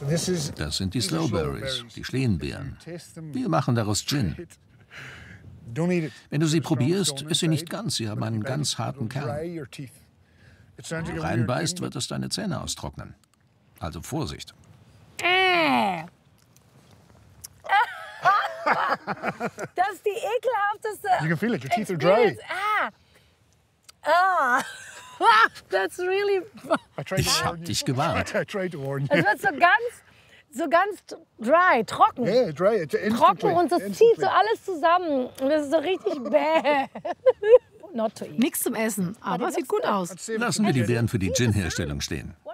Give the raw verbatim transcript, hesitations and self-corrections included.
Das sind die Slowberries, die Schleenbeeren. Wir machen daraus Gin. Wenn du sie probierst, ist sie nicht ganz. Sie haben einen ganz harten Kern. Wenn du reinbeißt, wird es deine Zähne austrocknen. Also Vorsicht. Das ist die ekelhafteste... You can feel it, your teeth are dry. Ah. Ah. That's really... Ich hab dich gewarnt. I tried to warn you. Es wird so ganz, so ganz dry, trocken. Yeah, dry. It's instantly. Trocken und das zieht so alles zusammen. Und das ist so richtig bäh. Not to eat. Nichts zum Essen, aber sieht gut aus. Lassen wir die Beeren für die Gin-Herstellung stehen.